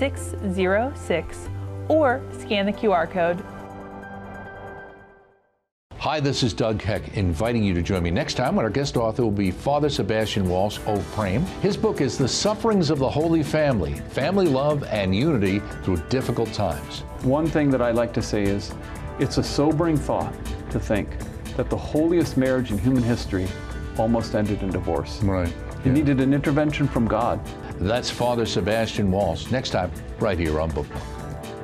606 or scan the QR code. Hi, this is Doug Heck, inviting you to join me next time when our guest author will be Father Sebastian Walsh of Prem. His book is The Sufferings of the Holy Family, Family Love and Unity Through Difficult Times. One thing that I like to say is, it's a sobering thought to think that the holiest marriage in human history almost ended in divorce. Right. It needed an intervention from God. That's Father Sebastian Walsh, next time, right here on Book Nook.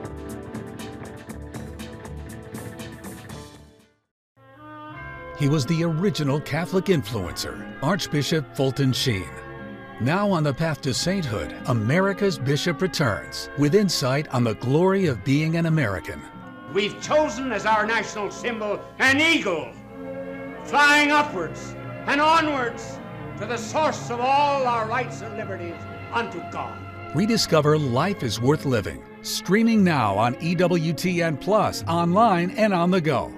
He was the original Catholic influencer, Archbishop Fulton Sheen. Now on the path to sainthood, America's Bishop returns with insight on the glory of being an American. We've chosen as our national symbol an eagle, flying upwards and onwards to the source of all our rights and liberties, unto God. Rediscover Life is Worth Living, streaming now on EWTN Plus, online and on the go.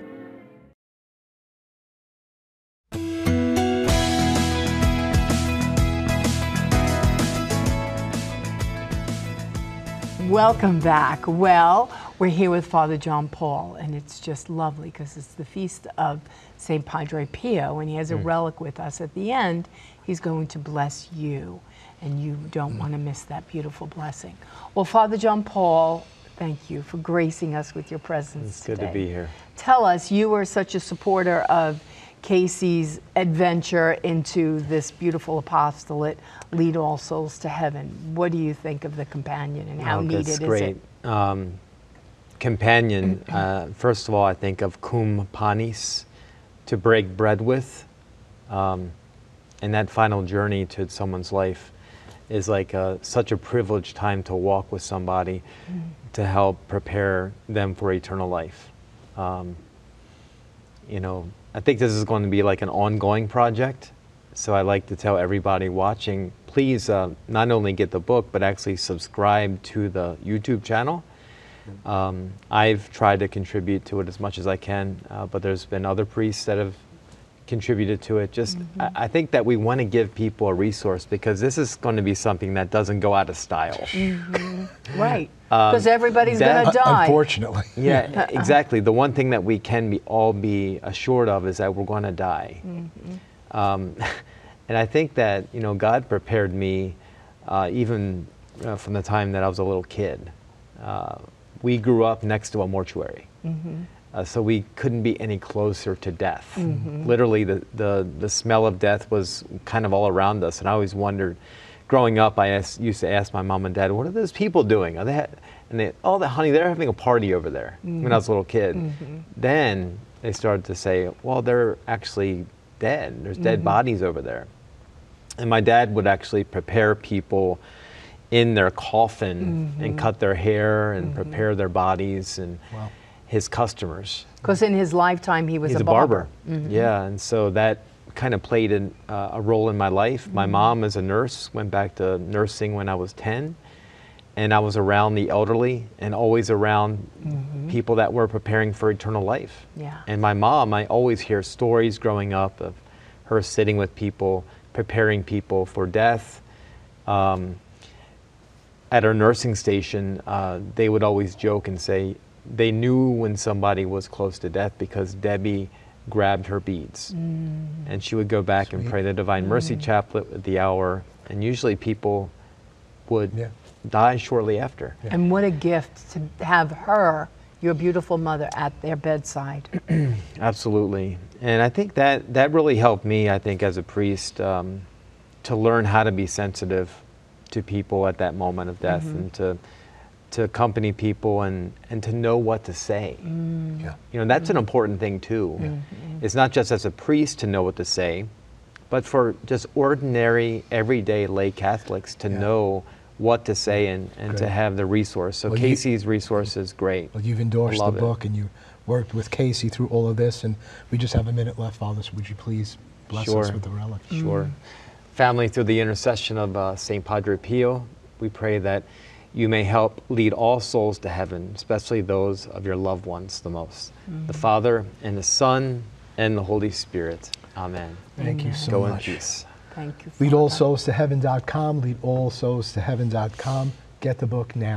Welcome back. Well, we're here with Father John Paul, and it's just lovely because it's the feast of St. Padre Pio, and he has a relic with us. At the end, he's going to bless you, and you don't want to miss that beautiful blessing. Well, Father John Paul, thank you for gracing us with your presence today. It's good to be here. Tell us, you were such a supporter of Casey's adventure into this beautiful apostolate, Lead All Souls to Heaven. What do you think of the companion, and how needed is it? That's great. Companion, first of all, I think of cum panis, to break bread with. And that final journey to someone's life is like such a privileged time to walk with somebody to help prepare them for eternal life. You know, I think this is going to be like an ongoing project. So I like to tell everybody watching, please not only get the book, but actually subscribe to the YouTube channel. I've tried to contribute to it as much as I can, but there's been other priests that have contributed to it. Just, I think that we want to give people a resource, because this is going to be something that doesn't go out of style. Right, because everybody's going to die. Unfortunately. Yeah, exactly. The one thing that we can all be assured of is that we're going to die. And I think that, you know, God prepared me even from the time that I was a little kid. We grew up next to a mortuary. So we couldn't be any closer to death. Literally, the smell of death was kind of all around us. And I always wondered, growing up, I used to ask my mom and dad, what are those people doing? Are they honey, they're having a party over there, when I was a little kid. Then they started to say, well, they're actually dead. There's dead bodies over there. And my dad would actually prepare people in their coffin and cut their hair and prepare their bodies, and his customers. Because in his lifetime, he's a barber. Yeah, and so that kind of played a role in my life. My mom, as a nurse, went back to nursing when I was 10, and I was around the elderly and always around people that were preparing for eternal life. And my mom, I always hear stories growing up of her sitting with people, preparing people for death. At our nursing station, they would always joke and say they knew when somebody was close to death because Debbie grabbed her beads. And she would go back and pray the Divine Mercy Chaplet at the hour, and usually people would die shortly after. And what a gift to have her, your beautiful mother, at their bedside. Absolutely. And I think that really helped me, I think, as a priest, to learn how to be sensitive to people at that moment of death, and to accompany people and to know what to say. You know, that's an important thing too. It's not just as a priest to know what to say, but for just ordinary, everyday lay Catholics to know what to say and to have the resource. So Casey's resource is great. Well, you've endorsed the book and you worked with Casey through all of this, and we just have a minute left, Father, so would you please bless us with the relic? Sure. Family, through the intercession of St. Padre Pio, we pray that you may help lead all souls to heaven, especially those of your loved ones the most. The Father, and the Son, and the Holy Spirit. Amen. Thank you so much. much. Go in peace. Thank you. LeadAllSoulsToHeaven.com, LeadAllSoulsToHeaven.com. Get the book now.